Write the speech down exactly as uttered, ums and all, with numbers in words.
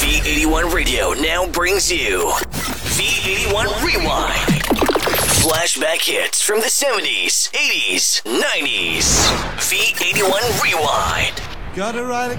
V eighty-one Radio now brings you V eighty-one Rewind. Flashback hits from the seventies, eighties, nineties. V eighty-one Rewind. Gotta write a